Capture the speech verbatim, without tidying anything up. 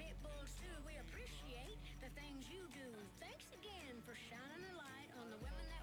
Pitbulls too, we appreciate the things you do. Thanks again for shining a light on the women that